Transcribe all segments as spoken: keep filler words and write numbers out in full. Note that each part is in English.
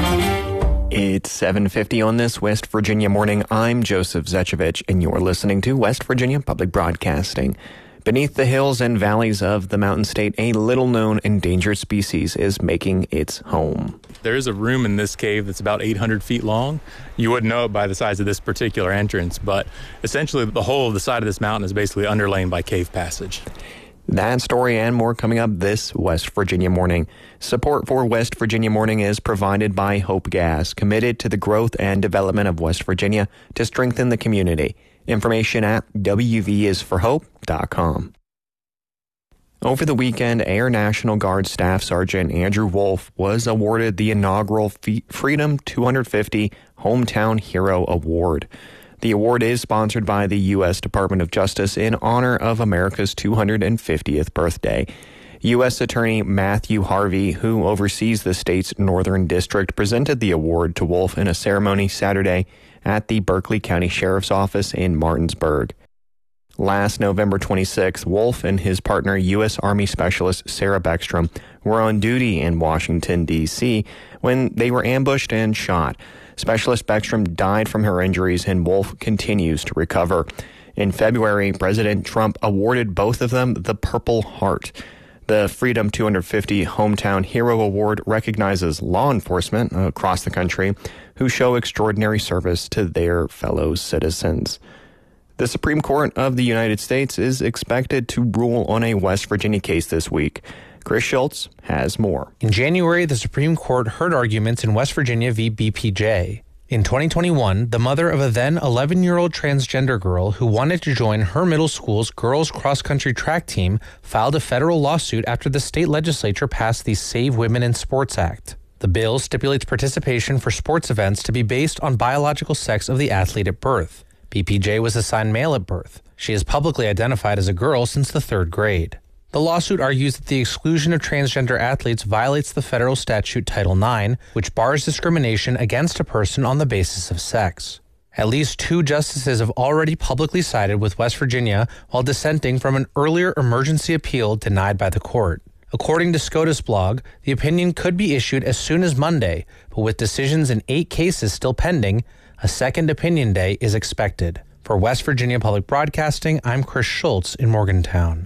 It's seven fifty on this West Virginia morning. I'm Joseph Zechevich, and you're listening to West Virginia Public Broadcasting. Beneath the hills and valleys of the Mountain State, a little-known endangered species is making its home. There is a room in this cave that's about eight hundred feet long. You wouldn't know it by the size of this particular entrance, but essentially the whole of the side of this mountain is basically underlain by cave passage. That story and more coming up this West Virginia morning. Support for West Virginia Morning is provided by Hope Gas, committed to the growth and development of West Virginia to strengthen the community. Information at w v is for hope dot com. Over the weekend, Air National Guard Staff Sergeant Andrew Wolf was awarded the inaugural Freedom two fifty Hometown Hero Award. The award is sponsored by the U S Department of Justice in honor of America's two hundred fiftieth birthday. U S Attorney Matthew Harvey, who oversees the state's Northern District, presented the award to Wolf in a ceremony Saturday at the Berkeley County Sheriff's Office in Martinsburg. Last November twenty-sixth, Wolf and his partner, U S Army Specialist Sarah Beckstrom, were on duty in Washington, D C when they were ambushed and shot. Specialist Beckstrom died from her injuries, and Wolf continues to recover. In February, President Trump awarded both of them the Purple Heart. The Freedom two fifty Hometown Hero Award recognizes law enforcement across the country who show extraordinary service to their fellow citizens. The Supreme Court of the United States is expected to rule on a West Virginia case this week. Chris Schultz has more. In January, the Supreme Court heard arguments in West Virginia v. B P J. In twenty twenty-one, the mother of a then eleven-year-old transgender girl who wanted to join her middle school's girls cross-country track team filed a federal lawsuit after the state legislature passed the Save Women in Sports Act. The bill stipulates participation for sports events to be based on biological sex of the athlete at birth. B P J was assigned male at birth. She is publicly identified as a girl since the third grade. The lawsuit argues that the exclusion of transgender athletes violates the federal statute Title nine, which bars discrimination against a person on the basis of sex. At least two justices have already publicly sided with West Virginia while dissenting from an earlier emergency appeal denied by the court. According to SCOTUS blog, the opinion could be issued as soon as Monday, but with decisions in eight cases still pending, a second opinion day is expected. For West Virginia Public Broadcasting, I'm Chris Schultz in Morgantown.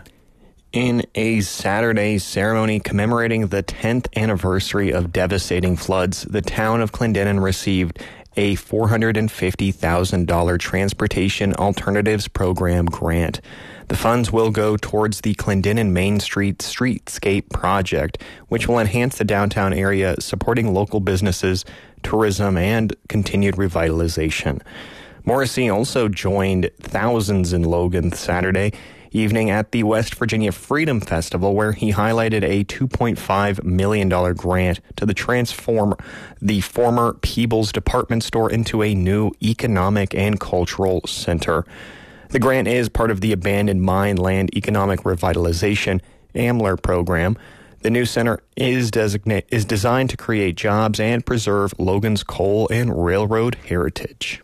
In a Saturday ceremony commemorating the tenth anniversary of devastating floods, the town of Clendenin received a four hundred fifty thousand dollars Transportation Alternatives Program grant. The funds will go towards the Clendenin Main Street Streetscape project, which will enhance the downtown area, supporting local businesses, tourism, and continued revitalization. Morrissey also joined thousands in Logan Saturday evening at the West Virginia Freedom Festival, where he highlighted a two point five million dollars grant to the transform the former Peebles department store into a new economic and cultural center. The grant is part of the Abandoned Mine Land Economic Revitalization AMLR program. The new center is designate is designed to create jobs and preserve Logan's coal and railroad heritage.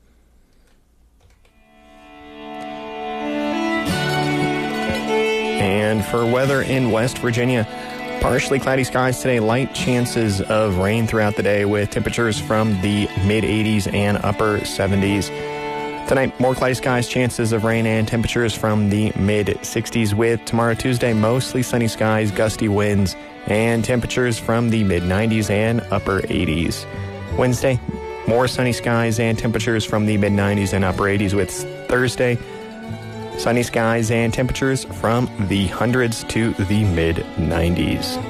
And for weather in West Virginia, partially cloudy skies today, light chances of rain throughout the day with temperatures from the mid eighties and upper seventies. Tonight, more cloudy skies, chances of rain, and temperatures from the mid sixties, with tomorrow, Tuesday, mostly sunny skies, gusty winds, and temperatures from the mid nineties and upper eighties. Wednesday, more sunny skies and temperatures from the mid nineties and upper eighties, with Thursday, sunny skies and temperatures from the hundreds to the mid nineties.